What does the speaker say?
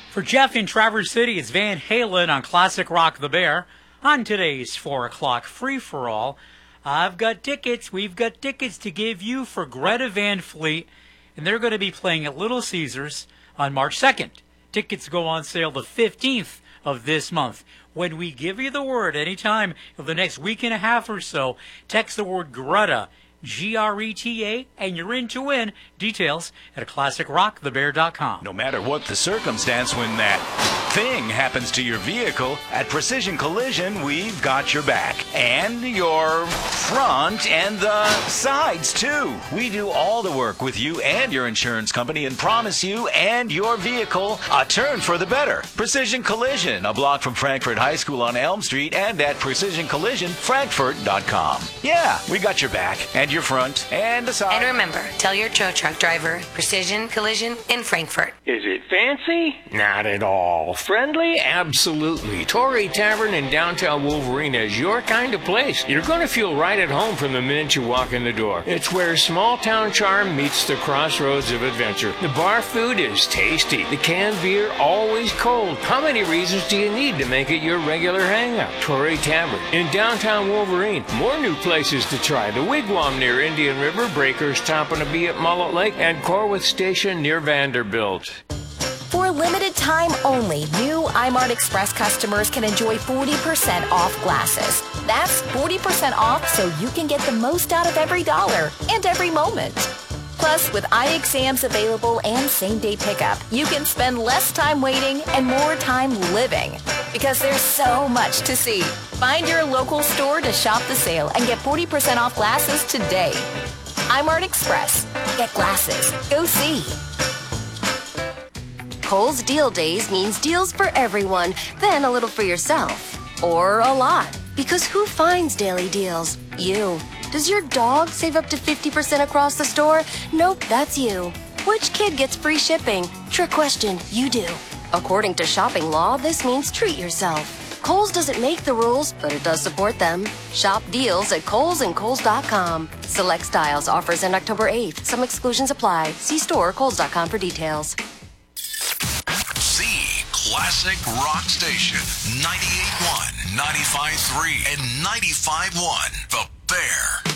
For Jeff in Traverse City, it's Van Halen on Classic Rock the Bear. On today's 4 o'clock free-for-all, we've got tickets to give you for Greta Van Fleet, and they're going to be playing at Little Caesars on March 2nd. Tickets go on sale the 15th of this month. When we give you the word anytime of the next week and a half or so, text the word Greta, Greta, and you're in to win. Details at ClassicRockTheBear.com. No matter what the circumstance, when that thing happens to your vehicle, at Precision Collision, we've got your back. And your front and the sides, too. We do all the work with you and your insurance company and promise you and your vehicle a turn for the better. Precision Collision, a block from Frankfort High School on Elm Street and at PrecisionCollisionFrankfurt.com. Yeah, we got your back and your front and the side. And remember, tell your tow truck driver, Precision Collision in Frankfurt. Is it fancy? Not at all. Friendly? Absolutely. Torrey Tavern in downtown Wolverine is your kind of place. You're going to feel right at home from the minute you walk in the door. It's where small town charm meets the crossroads of adventure. The bar food is tasty. The canned beer always cold. How many reasons do you need to make it your regular hangout? Torrey Tavern in downtown Wolverine. More new places to try. The Wigwam near Indian River, Breakers Top and a Bee at Mullet Lake, and Corwith Station near Vanderbilt. For a limited time only, new iMart Express customers can enjoy 40% off glasses. That's 40% off so you can get the most out of every dollar and every moment. Plus, with eye exams available and same-day pickup, you can spend less time waiting and more time living. Because there's so much to see. Find your local store to shop the sale and get 40% off glasses today. iMart Express. Get glasses. Go see. Kohl's Deal Days means deals for everyone, then a little for yourself. Or a lot. Because who finds daily deals? You. Does your dog save up to 50% across the store? Nope, that's you. Which kid gets free shipping? Trick question, you do. According to shopping law, this means treat yourself. Kohl's doesn't make the rules, but it does support them. Shop deals at Kohl's and Kohl's.com. Select styles, offers end October 8th. Some exclusions apply. See store or Kohl's.com for details. The Classic Rock Station, 98.1, 95.3, and 95.1. The Bear.